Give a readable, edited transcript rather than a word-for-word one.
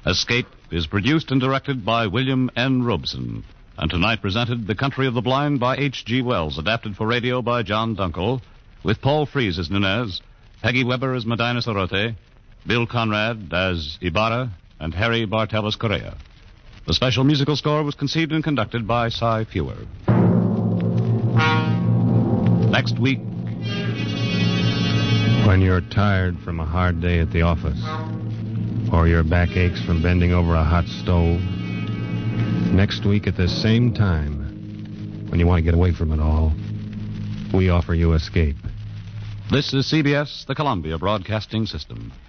Escape is produced and directed by William N. Robeson. And tonight presented The Country of the Blind by H.G. Wells, adapted for radio by John Dunkel, with Paul Frees as Nunez, Peggy Weber as Medina Sorote, Bill Conrad as Ibarra, and Harry Bartellus Correa. The special musical score was conceived and conducted by Cy Fewer. Next week... When you're tired from a hard day at the office, or your back aches from bending over a hot stove, next week at the same time, when you want to get away from it all, we offer you Escape. This is CBS, the Columbia Broadcasting System.